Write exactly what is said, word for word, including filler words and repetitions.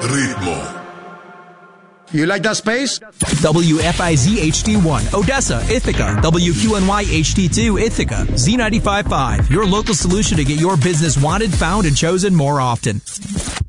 Ritmo. You like that space? W F I Z H D one, Odessa, Ithaca. W Q N Y H D two, Ithaca. Z ninety-five point five, your local solution to get your business wanted, found, and chosen more often.